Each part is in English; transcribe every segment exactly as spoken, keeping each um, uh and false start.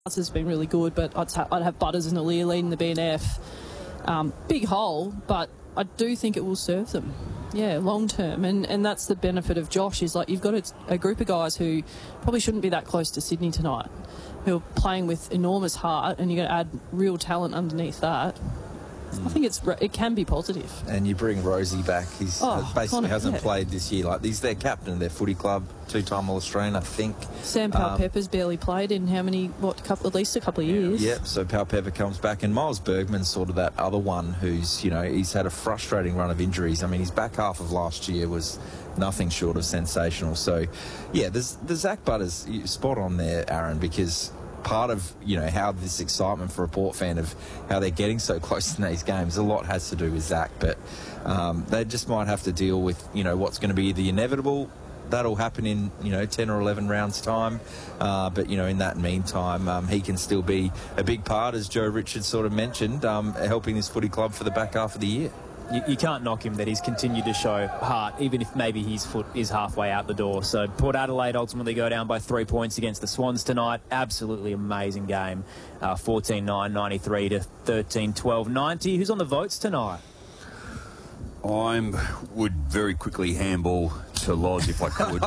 has been really good, but I'd, ha- I'd have Butters and Aliir leading the B N F. Um, big hole, but I do think it will serve them. Yeah, long term, and and that's the benefit of Josh, is like you've got a, a group of guys who probably shouldn't be that close to Sydney tonight, who are playing with enormous heart, and you're going to add real talent underneath that. Mm. I think it's it can be positive. And you bring Rosie back. He's oh, basically Connor, hasn't yeah. played this year. Like he's their captain of their footy club, two-time All-Australian, I think. Sam Powell-Pepper's um, barely played in how many? What? Couple, at least a couple of years. Yep. So Powell-Pepper comes back, and Miles Bergman's sort of that other one who's, you know, he's had a frustrating run of injuries. I mean, his back half of last year was nothing short of sensational. So, yeah, there's the Zach Butters spot on there, Aaron, because part of, you know, how this excitement for a Port fan of how they're getting so close in these games, a lot has to do with Zach, but um, they just might have to deal with, you know, what's going to be the inevitable. That'll happen in, you know, ten or eleven rounds time, uh, but, you know, in that meantime, um, he can still be a big part, as Joe Richards sort of mentioned, um, helping this footy club for the back half of the year. You, you can't knock him that he's continued to show heart, even if maybe his foot is halfway out the door. So Port Adelaide ultimately go down by three points against the Swans tonight. Absolutely amazing game. Uh, fourteen nine ninety-three to thirteen twelve ninety. Who's on the votes tonight? I would very quickly handball to Loz if I could.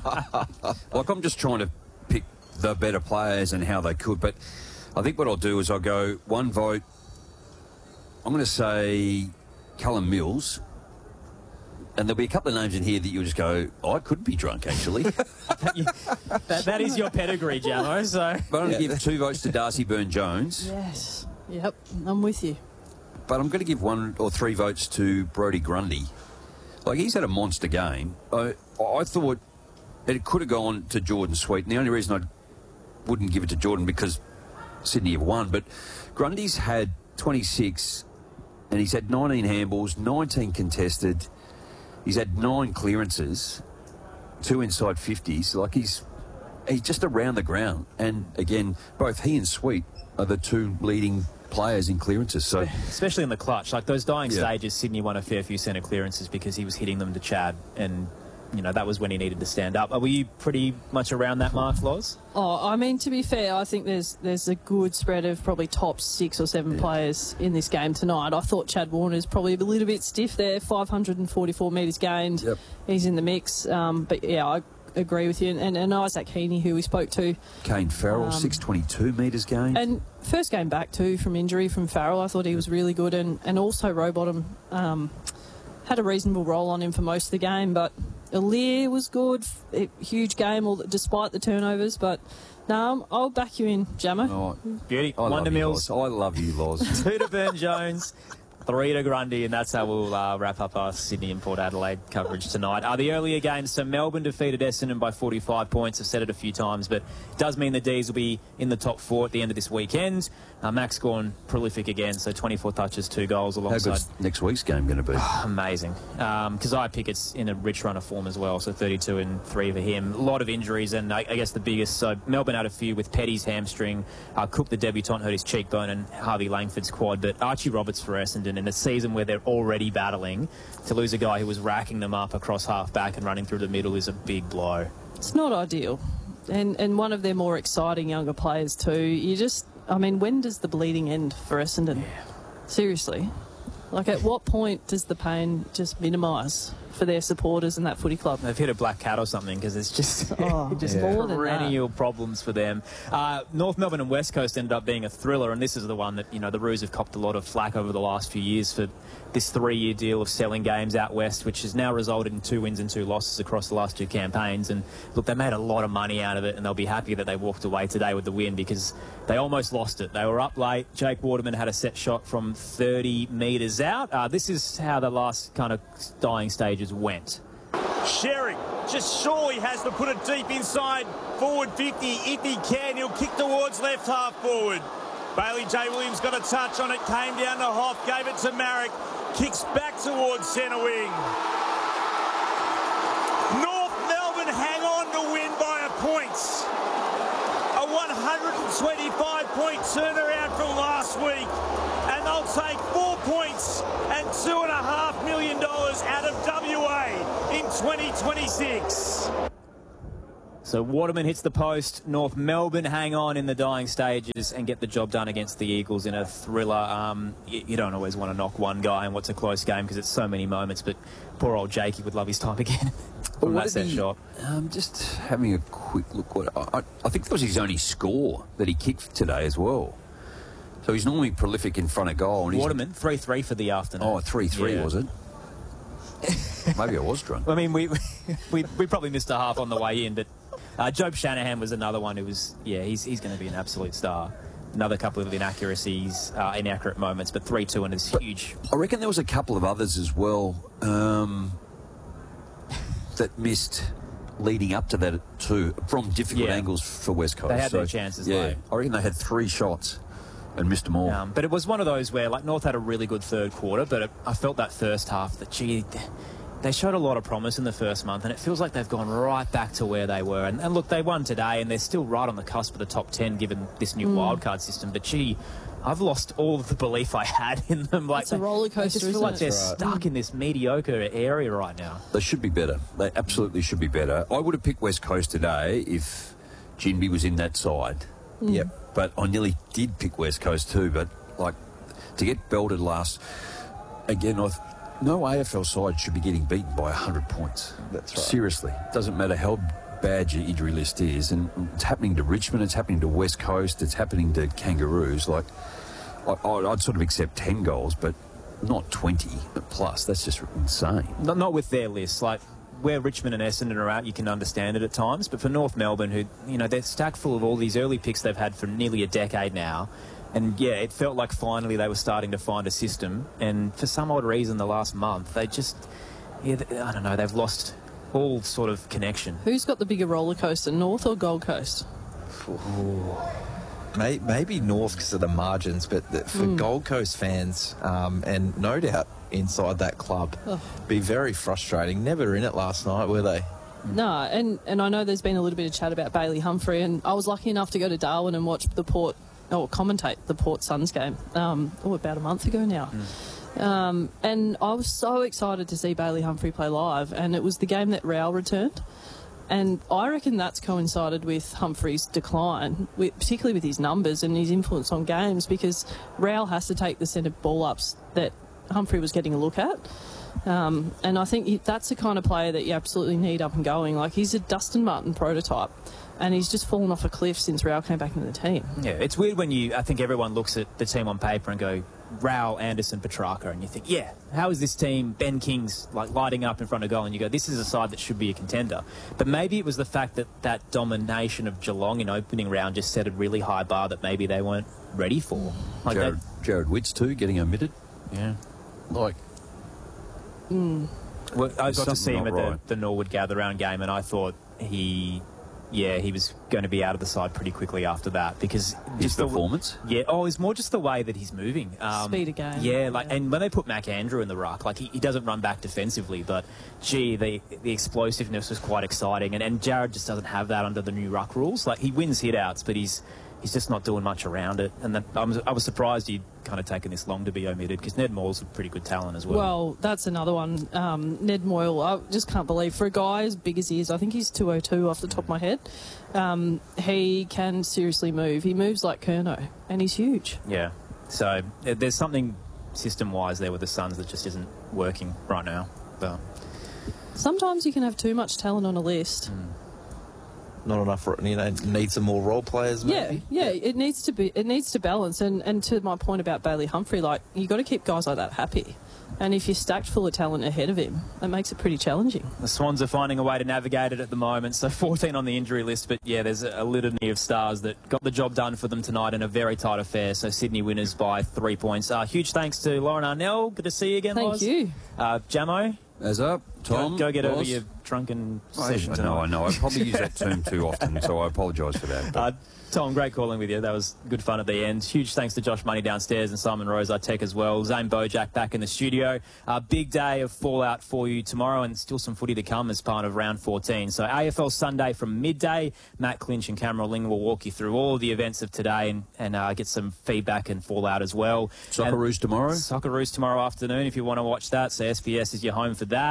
Like, I'm just trying to pick the better players and how they could, but I think what I'll do is I'll go one vote. I'm going to say Cullen Mills, and there'll be a couple of names in here that you'll just go, oh, I could be drunk, actually. that, that is your pedigree, Jamo, so... But I'm going to yeah. give two votes to Darcy Byrne-Jones. Yes. Yep, I'm with you. But I'm going to give one or three votes to Brodie Grundy. Like, he's had a monster game. I, I thought it could have gone to Jordan Sweet, and the only reason I wouldn't give it to Jordan because Sydney have won, but Grundy's had twenty-six, and he's had nineteen handballs, nineteen contested. He's had nine clearances, two inside fifties. Like, he's he's just around the ground. And, again, both he and Sweet are the two leading players in clearances. So especially in the clutch. Like, those dying yeah. stages, Sydney won a fair few centre clearances because he was hitting them to Chad, and, you know, that was when he needed to stand up. Were you pretty much around that mark, Loz? Oh, I mean, to be fair, I think there's there's a good spread of probably top six or seven yeah. players in this game tonight. I thought Chad Warner's probably a little bit stiff there, five hundred forty-four metres gained. Yep. He's in the mix. Um, but, yeah, I agree with you. And, and Isaac Heaney, who we spoke to. Kane Farrell, um, six twenty-two metres gained. And first game back, too, from injury from Farrell. I thought he was really good. And, and also Rowbottom um, had a reasonable role on him for most of the game, but Aliir was good. Huge game, all, despite the turnovers. But no, I'll back you in, Jamo. Oh, Beauty. I One to Mills. I love you, Loz. Two to Byrne-Jones. Three to Grundy, and that's how we'll uh, wrap up our Sydney and Port Adelaide coverage tonight. Uh, the earlier games, so Melbourne defeated Essendon by forty-five points. I've said it a few times, but it does mean the D's will be in the top four at the end of this weekend. Uh, Max Gawn, prolific again, so twenty-four touches, two goals alongside... How good's next week's game going to be? Amazing. Because um, I Pickett's in a rich run of form as well, so thirty-two and three for him. A lot of injuries, and I, I guess the biggest... So Melbourne had a few with Petty's hamstring, uh, Cook the debutant hurt his cheekbone, and Harvey Langford's quad, but Archie Roberts for Essendon in a season where they're already battling, to lose a guy who was racking them up across half-back and running through the middle is a big blow. It's not ideal. And and one of their more exciting younger players too. You just... I mean, when does the bleeding end for Essendon? Yeah. Seriously. Like, at what point does the pain just minimise for their supporters and that footy club? They've hit a black cat or something, because it's just, oh, just yeah. perennial problems for them. Uh, North Melbourne and West Coast ended up being a thriller, and this is the one that, you know, the Roos have copped a lot of flack over the last few years for this three-year deal of selling games out west, which has now resulted in two wins and two losses across the last two campaigns. And look, they made a lot of money out of it, and they'll be happy that they walked away today with the win, because they almost lost it. They were up late. Jake Waterman had a set shot from thirty metres out. Uh, this is how the last kind of dying stages went. Sherry just surely has to put it deep inside forward fifty. If he can, he'll kick towards left half forward. Bailey J. Williams got a touch on it, came down to Hoff, gave it to Marek, kicks back towards centre wing. North Melbourne hang on to win by a point. A one hundred twenty-five point turnaround from last week, and they'll take four points and two and a half million dollars out of W A in twenty twenty-six. So So Waterman hits the post. North Melbourne hang on in the dying stages and get the job done against the Eagles in a thriller. Um, you, you don't always want to knock one guy in what's a close game because it's so many moments, but poor old Jakey would love his time again from What that did set he- shot. Um, just having a quick look. What I, I think that was his only score that he kicked today as well. So he's normally prolific in front of goal. And he's- Waterman, three three for the afternoon. Oh, three three Yeah. was it? Maybe I was drunk. I mean, we, we we probably missed a half on the way in, but uh, Job Shanahan was another one who was, yeah, he's he's going to be an absolute star. Another couple of inaccuracies, uh, inaccurate moments, but three two and is huge. I reckon there was a couple of others as well um, that missed leading up to that too, from difficult Yeah. angles for West Coast. They had their chances, Yeah, though. I reckon they had three shots and missed them all. Um, but it was one of those where, like, North had a really good third quarter, but it, I felt that first half that, gee, they showed a lot of promise in the first month, and it feels like they've gone right back to where they were. And, and look, they won today, and they're still right on the cusp of the top ten given this new wildcard system. But, gee, I've lost all of the belief I had in them. Like, It's a roller they- I just coaster, feel isn't like it? they're That's stuck in this mediocre area right now. They should be better. They absolutely should be better. I would have picked West Coast today if Jinby was in that side. Yep. But I nearly did pick West Coast too. But, like, to get belted last, again, I th- no A F L side should be getting beaten by one hundred points. That's right. Seriously. Doesn't matter how bad your injury list is. And it's happening to Richmond, it's happening to West Coast, it's happening to Kangaroos. Like, I, I'd sort of accept ten goals, but not twenty plus. That's just insane. Not, not with their list. Like, where Richmond and Essendon are at, you can understand it at times. But for North Melbourne, who, you know, they're stacked full of all these early picks they've had for nearly a decade now. And, yeah, it felt like finally they were starting to find a system. And for some odd reason, the last month, they just, yeah, they- I don't know, they've lost all sort of connection. Who's got the bigger roller coaster, North or Gold Coast? May, maybe North because of the margins, but the, for Gold Coast fans, um, and no doubt inside that club, be very frustrating. Never in it last night, were they? No, and, and I know there's been a little bit of chat about Bailey Humphrey, and I was lucky enough to go to Darwin and watch the Port, or commentate the Port Suns game, um, oh, about a month ago now. Um, and I was so excited to see Bailey Humphrey play live, and it was the game that Rao returned. And I reckon that's coincided with Humphrey's decline, with, particularly with his numbers and his influence on games, because Rao has to take the centre ball ups that Humphrey was getting a look at. Um, and I think he, that's the kind of player that you absolutely need up and going. Like, he's a Dustin Martin prototype, and he's just fallen off a cliff since Rao came back into the team. Yeah, it's weird when you, I think everyone looks at the team on paper and go, Rao, Anderson, Petrarca, and you think, yeah, how is this team, Ben King's, like, lighting up in front of goal, and you go, this is a side that should be a contender. But maybe it was the fact that that domination of Geelong in opening round just set a really high bar that maybe they weren't ready for. Like Jared, that, Jared Witts too, getting omitted. yeah. Like, Mm. Well, I There's got to see him something at not the, right. the Norwood Gather Round game, and I thought he, yeah, he was going to be out of the side pretty quickly after that because his just the performance. Yeah, oh, it's more just the way that he's moving. Um, Speed of game. Yeah, like, Yeah. and when they put Mac Andrew in the ruck, like, he, he doesn't run back defensively, but, gee, the the explosiveness was quite exciting, and, and Jared just doesn't have that under the new ruck rules. Like, he wins hit-outs, but he's he's just not doing much around it, and that, I, was, I was surprised he'd kind of taken this long to be omitted, because Ned Moore's a pretty good talent as well. Well, that's another one. Um, Ned Moyle, I just can't believe, for a guy as big as he is, I think he's two oh two off the top of my head, um, he can seriously move. He moves like Kerno, and he's huge. Yeah, so uh, there's something system-wise there with the Suns that just isn't working right now. But Sometimes you can have too much talent on a list. Not enough, you know, need some more role players, maybe? Yeah, yeah, it needs to be. It needs to balance. And, and to my point about Bailey Humphrey, like, you got to keep guys like that happy. And if you're stacked full of talent ahead of him, that makes it pretty challenging. the Swans are finding a way to navigate it at the moment. So fourteen on the injury list, but yeah, there's a litany of stars that got the job done for them tonight in a very tight affair. So Sydney winners by three points. Uh, huge thanks to Lauren Arnell. Good to see you again, Thank Loz. you. Uh, Jamo, As up, Tom. go, go get over boss. your drunken I, session I tonight. know, I know. I probably use that term too often, so I apologise for that. But Uh, Tom, great calling with you. That was good fun at the end. Huge thanks to Josh Money downstairs and Simon Rose, our tech as well. Zane Bojack back in the studio. Uh, big day of fallout for you tomorrow, and still some footy to come as part of round fourteen. So A F L Sunday from midday. Matt Clinch and Cameron Ling will walk you through all of the events of today and, and uh, get some feedback and fallout as well. Socceroos And tomorrow. Socceroos tomorrow afternoon if you want to watch that. So S B S is your home for that. Uh,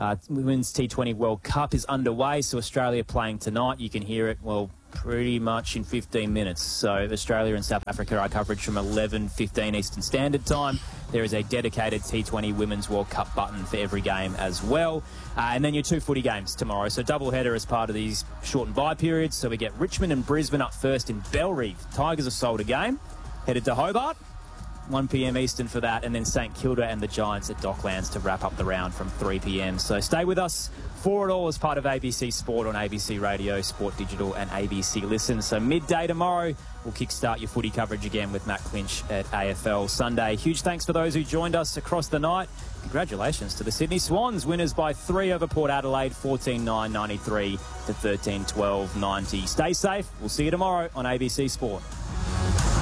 Uh, Women's T twenty World Cup is underway, so Australia playing tonight. You can hear it, well, pretty much in fifteen minutes. So Australia and South Africa are coverage from eleven fifteen Eastern Standard Time. There is a dedicated T twenty Women's World Cup button for every game as well. Uh, and then your two footy games tomorrow. So double header as part of these shortened bye periods. So we get Richmond and Brisbane up first in Bellerive. Tigers have sold a game. Headed to Hobart. one p m Eastern for that, and then St Kilda and the Giants at Docklands to wrap up the round from three p m. So stay with us for it all as part of A B C Sport on A B C Radio, Sport Digital and A B C Listen. So midday tomorrow, we'll kickstart your footy coverage again with Matt Clinch at A F L Sunday. Huge thanks for those who joined us across the night. Congratulations to the Sydney Swans, winners by three over Port Adelaide, fourteen nine ninety-three to thirteen twelve ninety. Stay safe. We'll see you tomorrow on A B C Sport.